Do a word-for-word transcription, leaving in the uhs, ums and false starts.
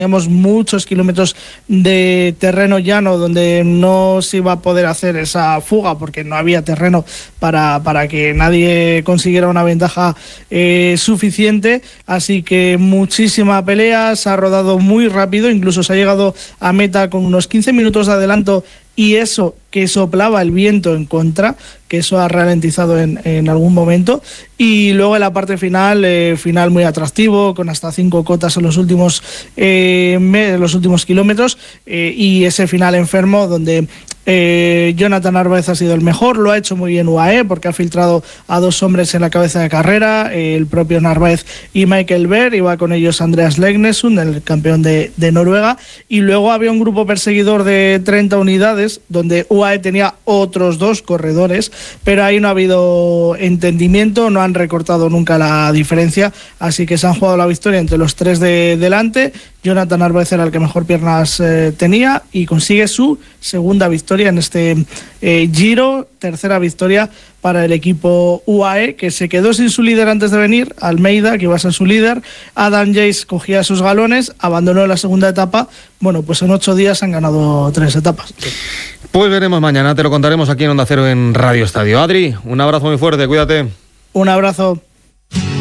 Teníamos muchos kilómetros de terreno llano donde no se iba a poder hacer esa fuga porque no había terreno para, para que nadie consiguiera una ventaja eh, suficiente. Así que muchísima pelea, se ha rodado muy rápido, incluso se ha llegado a meta con unos quince minutos de adelanto, y eso que soplaba el viento en contra, que eso ha ralentizado en, en algún momento. Y luego en la parte final, eh, final muy atractivo, con hasta cinco cotas en los últimos, eh, me, los últimos kilómetros, eh, y ese final enfermo donde eh, Jonathan Narváez ha sido el mejor. Lo ha hecho muy bien U A E porque ha filtrado a dos hombres en la cabeza de carrera, eh, el propio Narváez y Michael Berg, iba con ellos Andreas Legnesund, el campeón de, de Noruega, y luego había un grupo perseguidor de treinta unidades donde U A E tenía otros dos corredores, pero ahí no ha habido entendimiento, no han recortado nunca la diferencia, así que se han jugado la victoria entre los tres de delante. Jonathan Narváez era el que mejor piernas eh, tenía y consigue su segunda victoria en este eh, Giro, tercera victoria para el equipo U A E, que se quedó sin su líder antes de venir, Almeida, que iba a ser su líder. Adam Yates cogía sus galones, abandonó la segunda etapa. Bueno, pues en ocho días han ganado tres etapas. Pues veremos mañana, te lo contaremos aquí en Onda Cero en Radio Estadio. Adri, un abrazo muy fuerte, cuídate. Un abrazo.